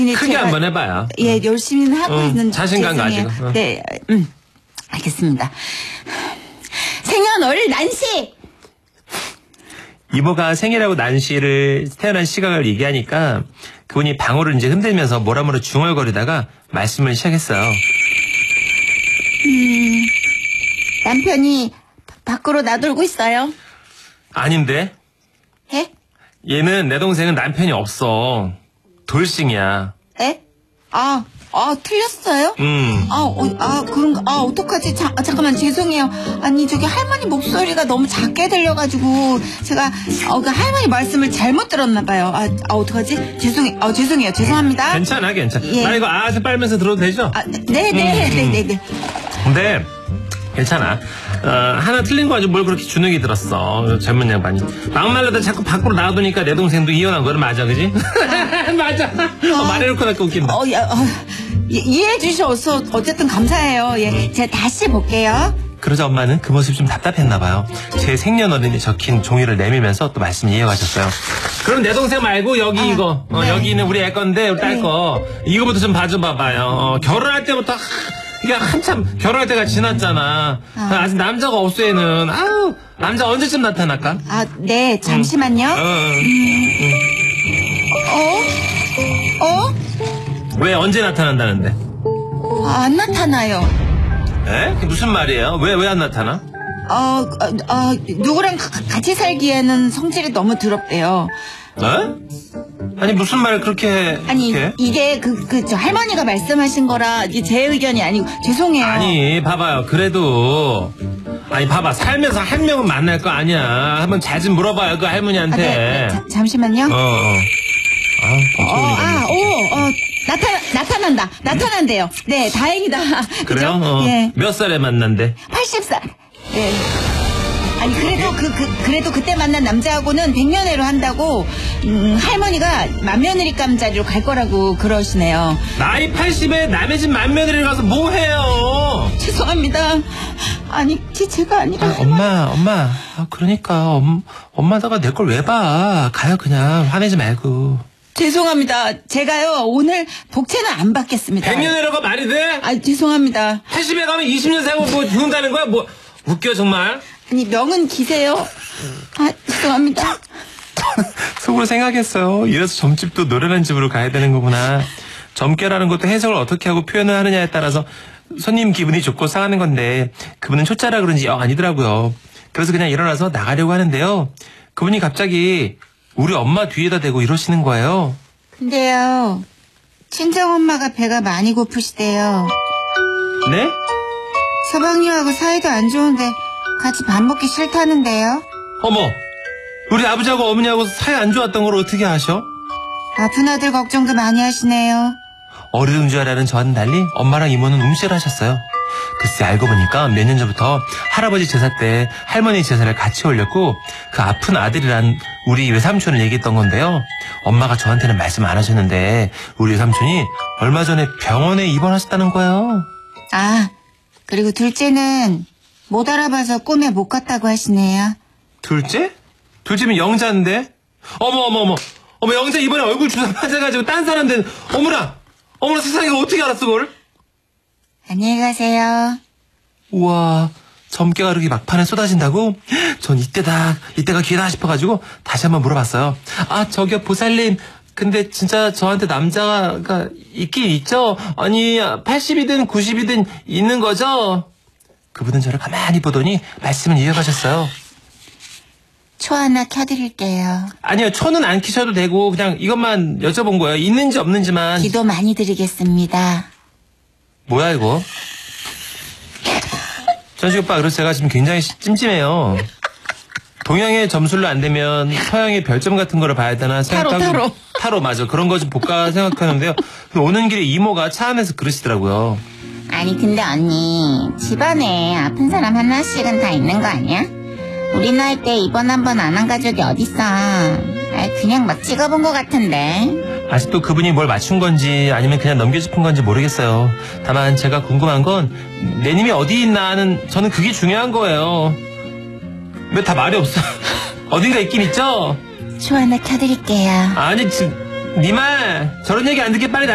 근데 크게 제가, 한번 해봐요. 예, 열심히는 하고 있는. 자신감 죄송해요. 가지고. 네, 알겠습니다. 생년월 난시. 이모가 생일하고 난시를 태어난 시각을 얘기하니까 그분이 방울을 이제 흔들면서 뭐라뭐라 중얼거리다가 말씀을 시작했어요. 남편이 밖으로 나돌고 있어요. 아닌데? 예? 얘는 내 동생은 남편이 없어. 돌싱이야. 예? 틀렸어요? 어떡하지? 잠깐만, 죄송해요. 아니, 저기 할머니 목소리가 너무 작게 들려가지고, 제가, 그 할머니 말씀을 잘못 들었나봐요. 어떡하지? 죄송해요. 죄송합니다. 괜찮아. 예. 나 이거 좀 빨면서 들어도 되죠? 네. 근데 괜찮아. 하나 틀린 거 가지고 뭘 그렇게 주눅이 들었어. 젊은 양반이. 막말로다 자꾸 밖으로 나와두니까 내 동생도 이혼한 거는 맞아, 그지? 맞아. 말해놓고 나니까 웃긴다. 이해해 주셔서 어쨌든 감사해요. 예, 제가 다시 볼게요. 그러자 엄마는 그 모습이 좀 답답했나 봐요. 제 생년월일이 적힌 종이를 내밀면서 또 말씀을 이어가셨어요. 그럼 내 동생 말고 여기 이거 네. 여기 있는 우리 애 건데 우리 딸 거 이거부터 좀 봐줘봐요. 결혼할 때부터 이게 한참 결혼할 때가 지났잖아. 아직 남자가 없어 얘는. 남자 언제쯤 나타날까? 네, 잠시만요. 왜 언제 나타난다는데? 안 나타나요. 에? 그게 무슨 말이에요? 왜 안 나타나? 누구랑 같이 살기에는 성질이 너무 더럽대요. 아니 무슨 말을 그렇게 해? 아니, 이렇게? 이게 저 할머니가 말씀하신 거라 이게 제 의견이 아니고 죄송해요. 아니 봐봐요. 그래도 봐봐. 살면서 한 명은 만날 거 아니야. 한번 잘 좀 물어봐요 그 할머니한테. 네, 잠시만요. 나타난대요. 네, 다행이다. 그래요? 그죠? 예. 몇 살에 만난대? 80살. 네. 아니, 그래도 그때 만난 남자하고는 100년회로 한다고, 할머니가 맏며느리감 자리로 갈 거라고 그러시네요. 나이 80에 남의 집 맏며느리를 가서 뭐 해요? 죄송합니다. 아니, 제가 아니라. 엄마. 그러니까 엄마다가 내 걸 왜 봐? 가요 그냥. 화내지 말고. 죄송합니다. 제가요, 오늘 복채는 안 받겠습니다. 100년회로가 말이 돼? 죄송합니다. 80에 가면 20년 살고 뭐 죽는다는 거야? 뭐 웃겨 정말? 아니, 명은 기세요. 죄송합니다. 속으로 생각했어요. 이래서 점집도 노련한 집으로 가야 되는 거구나. 점괘라는 것도 해석을 어떻게 하고 표현을 하느냐에 따라서 손님 기분이 좋고 상하는 건데 그분은 초짜라 그런지 아니더라고요. 그래서 그냥 일어나서 나가려고 하는데요. 그분이 갑자기 우리 엄마 뒤에다 대고 이러시는 거예요. 근데요, 친정엄마가 배가 많이 고프시대요. 네? 서방님하고 사이도 안 좋은데 같이 밥 먹기 싫다는데요. 어머, 우리 아버지하고 어머니하고 사이 안 좋았던 걸 어떻게 아셔? 아픈 아들 걱정도 많이 하시네요. 어리둥절하는 저와는 달리 엄마랑 이모는 움찔하셨어요. 글쎄 알고 보니까 몇 년 전부터 할아버지 제사 때 할머니 제사를 같이 올렸고 그 아픈 아들이란 우리 외삼촌을 얘기했던 건데요. 엄마가 저한테는 말씀 안 하셨는데 우리 외삼촌이 얼마 전에 병원에 입원하셨다는 거예요. 그리고 둘째는 못 알아봐서 꿈에 못 갔다고 하시네요. 둘째? 둘째면 영자인데? 어머 영자 이번에 얼굴 주사 맞아가지고 딴 사람 된 어머나 세상에 어떻게 알았어 그걸? 안녕히 가세요. 우와, 점괘가 그렇게 막판에 쏟아진다고? 전 이때가 기회다 싶어가지고 다시 한번 물어봤어요. 저기요 보살님, 근데 진짜 저한테 남자가 있긴 있죠? 아니 80이든 90이든 있는 거죠? 그분은 저를 가만히 보더니 말씀을 이어가셨어요. 초 하나 켜드릴게요. 아니요, 초는 안 켜셔도 되고 그냥 이것만 여쭤본 거예요. 있는지 없는지만. 기도 많이 드리겠습니다. 뭐야 이거? 전식 오빠, 그래서 제가 지금 굉장히 찜찜해요. 동양의 점술로 안 되면 서양의 별점 같은 거를 봐야 되나 생각하고. 타로 맞아. 그런 거 좀 볼까 생각하는데요. 오는 길에 이모가 차 안에서 그러시더라고요. 아니 근데 언니, 집안에 아픈 사람 하나씩은 다 있는 거 아니야? 우리 나이 때 입원 한 번 안 한 가족이 어딨어. 그냥 막 찍어본 것 같은데. 아직도 그분이 뭘 맞춘 건지 아니면 그냥 넘겨짚은 건지 모르겠어요. 다만 제가 궁금한 건 내님이 어디 있나 하는, 저는 그게 중요한 거예요. 왜 다 말이 없어? 어딘가 있긴 있죠? 초 하나 켜드릴게요. 아니 지금 니 말 저런 얘기 안 듣게 빨리